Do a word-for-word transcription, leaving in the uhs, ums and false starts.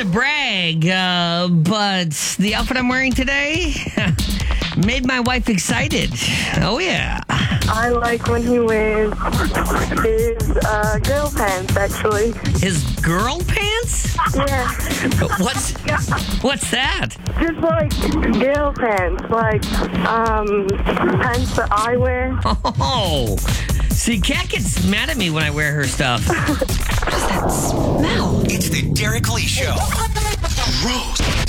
to brag, uh, but the outfit I'm wearing today made my wife excited. Oh, yeah. I like when he wears his uh, girl pants, actually. His girl pants? Yeah. What's what's that? Just like girl pants, like um, pants that I wear. Oh, see, Kat gets mad at me when I wear her stuff. What is that smell? It's the Derek Lee Show. Gross.